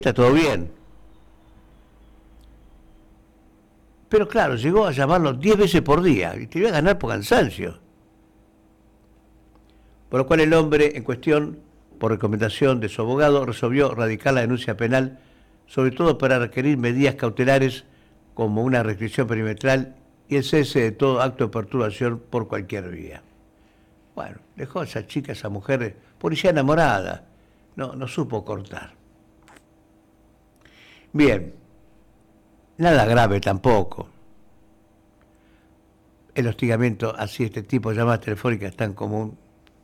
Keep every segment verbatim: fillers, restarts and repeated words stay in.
está todo bien. Pero claro, llegó a llamarlo diez veces por día y te iba a ganar por cansancio. Por lo cual el hombre en cuestión, por recomendación de su abogado, resolvió radicar la denuncia penal, sobre todo para requerir medidas cautelares como una restricción perimetral y el cese de todo acto de perturbación por cualquier vía. Bueno, dejó a esa chica, a esa mujer, policía enamorada, no, no supo cortar. Bien, nada grave tampoco. El hostigamiento así, este tipo de llamadas telefónicas es tan común.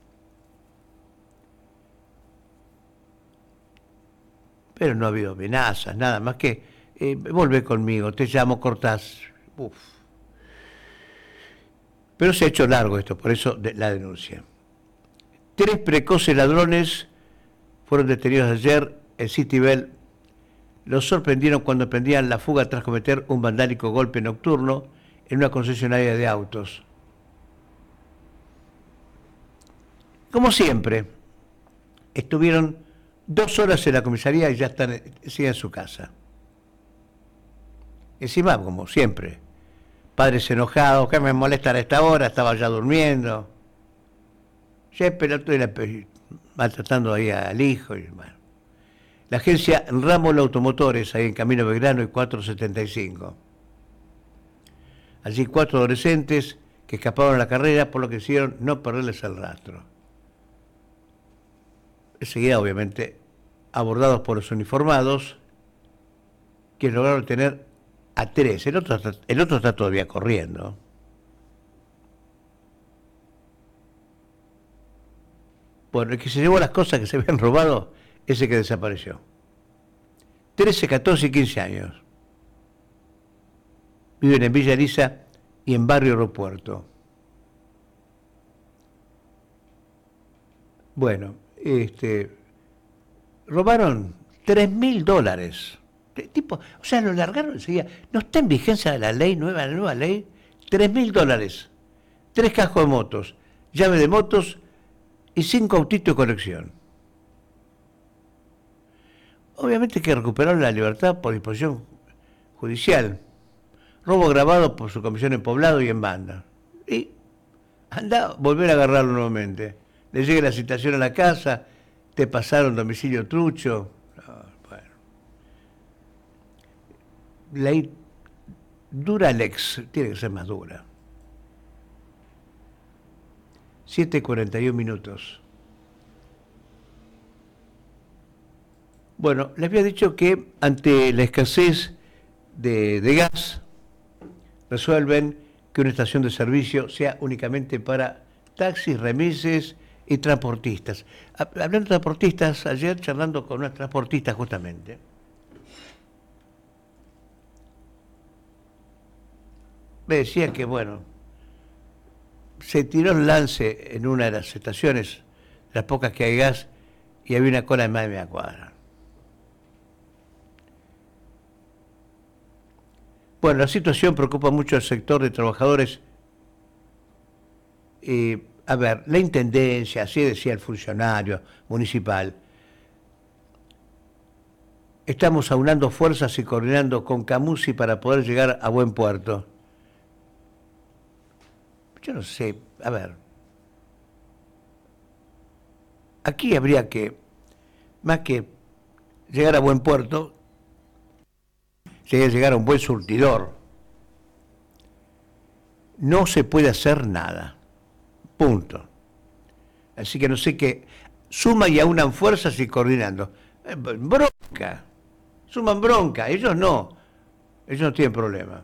Pero no ha habido amenazas, nada más que eh, volvé conmigo, te llamo, cortás. Uf. Pero se ha hecho largo esto, por eso de, la denuncia. Tres precoces ladrones fueron detenidos ayer en Citibel. Los sorprendieron cuando emprendían la fuga tras cometer un vandálico golpe nocturno en una concesionaria de autos. Como siempre, estuvieron dos horas en la comisaría y ya están siguen en su casa. Encima, como siempre, padres enojados, que me molestan a esta hora, estaba ya durmiendo. Siempre maltratando ahí al hijo. Y, bueno. La agencia Ramol Automotores, ahí en Camino Belgrano y cuatrocientos setenta y cinco. Allí cuatro adolescentes que escaparon a la carrera, por lo que hicieron no perderles el rastro. Enseguida, obviamente, abordados por los uniformados, que lograron tener a tres. El otro, el otro está todavía corriendo. Bueno, el que se llevó las cosas que se habían robado, ese que desapareció. trece, catorce y quince años. Viven en Villa Elisa y en Barrio Aeropuerto. Bueno, este, robaron tres mil dólares. Tipo, o sea, lo largaron enseguida. No está en vigencia la ley nueva, la nueva ley. tres mil dólares. Tres cascos de motos, llave de motos y cinco autitos de colección. Obviamente que recuperaron la libertad por disposición judicial. Robo grabado por su comisión en Poblado y en banda. Y anda a volver a agarrarlo nuevamente. Le llega la citación a la casa, te pasaron domicilio trucho. No, bueno. Ley dura lex, tiene que ser más dura. siete y cuarenta y uno minutos. Bueno, les había dicho que ante la escasez de, de gas, resuelven que una estación de servicio sea únicamente para taxis, remises y transportistas. Hablando de transportistas, ayer charlando con una transportista justamente, me decía que, bueno, se tiró el lance en una de las estaciones, las pocas que hay gas, y había una cola de más de media cuadra. Bueno, la situación preocupa mucho al sector de trabajadores. Eh, a ver, la intendencia, así decía el funcionario municipal, estamos aunando fuerzas y coordinando con Camusi para poder llegar a buen puerto. Yo no sé, a ver, aquí habría que, más que llegar a buen puerto, sería llegar a un buen surtidor. No se puede hacer nada. Punto. Así que no sé qué. Suman y aunan fuerzas y coordinando. Eh, bronca. Suman bronca. Ellos no. Ellos no tienen problema.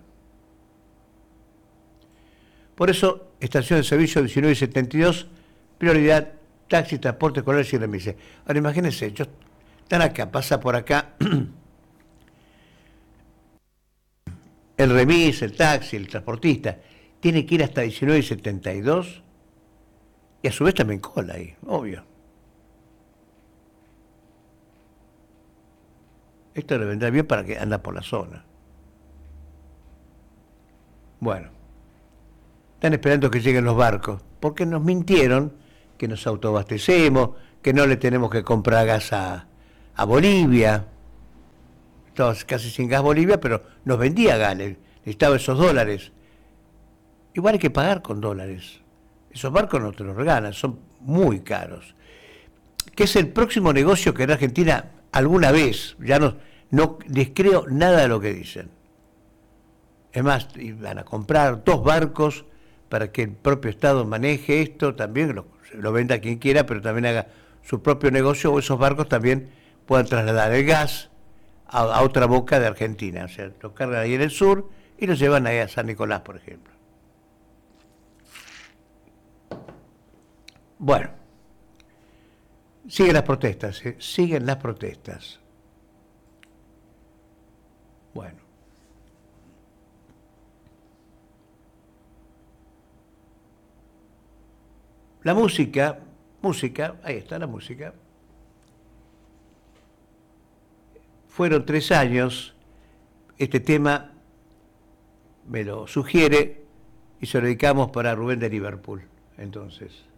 Por eso, estación de servicio diecinueve setenta y dos, prioridad, taxi, transporte escolar y remises. Ahora imagínense, ellos están acá, pasa por acá el remis, el taxi, el transportista, tiene que ir hasta diecinueve setenta y dos y a su vez también cola ahí, obvio. Esto le vendrá bien para que anda por la zona. Bueno, están esperando que lleguen los barcos, porque nos mintieron que nos autoabastecemos, que no le tenemos que comprar gas a, a Bolivia. estaba casi sin gas Bolivia, pero nos vendía gas, necesitaba esos dólares. Igual hay que pagar con dólares. Esos barcos no te los regalan, son muy caros. Que es el próximo negocio que en Argentina alguna vez, ya no, no les creo nada de lo que dicen. Es más, van a comprar dos barcos para que el propio Estado maneje esto, también lo, lo venda quien quiera, pero también haga su propio negocio, o esos barcos también puedan trasladar el gas a, a otra boca de Argentina. O sea, lo cargan ahí en el sur y lo llevan ahí a San Nicolás, por ejemplo. Bueno, siguen las protestas, ¿eh? siguen las protestas. Bueno. La música, música, ahí está la música. Fueron tres años, este tema me lo sugiere y se lo dedicamos para Rubén de Liverpool, entonces.